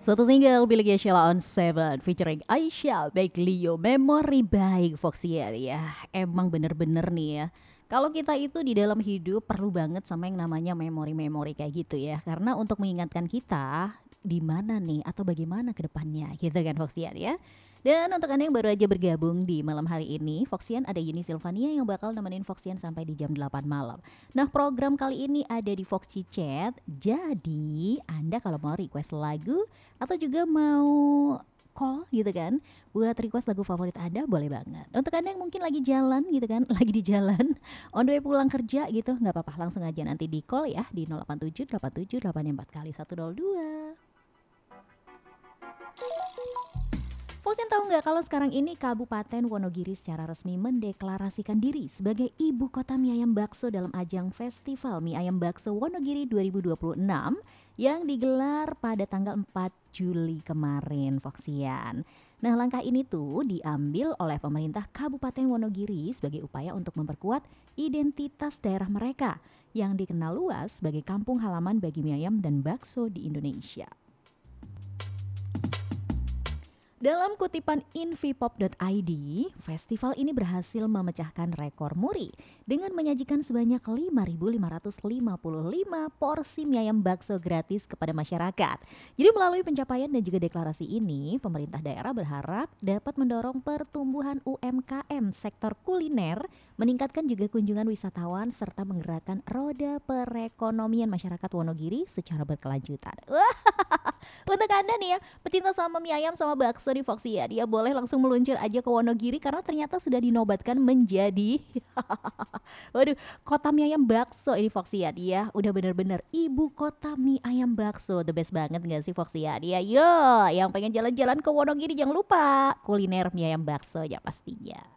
Satu single miliknya Sheila on Seven featuring Aisyah, baik Leo, memori baik Foxier ya. Emang bener-bener nih ya. Kalau kita itu di dalam hidup perlu banget sama yang namanya memori-memori kayak gitu ya. Karena untuk mengingatkan kita di mana nih atau bagaimana ke depannya gitu kan Foxier ya. Dan untuk Anda yang baru aja bergabung di malam hari ini, Foxian ada Yuni Silvania yang bakal nemenin Foxian sampai di jam 8 malam. Nah, program kali ini ada di Foxy Chat. Jadi, Anda kalau mau request lagu atau juga mau call gitu kan, buat request lagu favorit Anda boleh banget. Untuk Anda yang mungkin lagi jalan gitu kan, lagi di jalan, on the way pulang kerja gitu, nggak apa-apa, langsung aja nanti di call ya di 087 87 84 kali 102. Foxian tahu nggak kalau sekarang ini Kabupaten Wonogiri secara resmi mendeklarasikan diri sebagai ibu kota mie ayam bakso dalam ajang Festival Mie Ayam Bakso Wonogiri 2026 yang digelar pada tanggal 4 Juli kemarin, Foxian. Nah, langkah ini tuh diambil oleh pemerintah Kabupaten Wonogiri sebagai upaya untuk memperkuat identitas daerah mereka yang dikenal luas sebagai kampung halaman bagi mie ayam dan bakso di Indonesia. Dalam kutipan invipop.id, festival ini berhasil memecahkan rekor muri dengan menyajikan sebanyak 5.555 porsi mie ayam bakso gratis kepada masyarakat. Jadi melalui pencapaian dan juga deklarasi ini, pemerintah daerah berharap dapat mendorong pertumbuhan UMKM sektor kuliner, meningkatkan juga kunjungan wisatawan serta menggerakkan roda perekonomian masyarakat Wonogiri secara berkelanjutan. Untuk Anda nih ya, pecinta sama mie ayam sama bakso di Foxy ya, dia boleh langsung meluncur aja ke Wonogiri karena ternyata sudah dinobatkan menjadi waduh, kota mie ayam bakso ini Foxy ya, dia udah bener-bener ibu kota mie ayam bakso. The best banget gak sih Foxy ya, dia yo yang pengen jalan-jalan ke Wonogiri jangan lupa kuliner mie ayam bakso ya pastinya.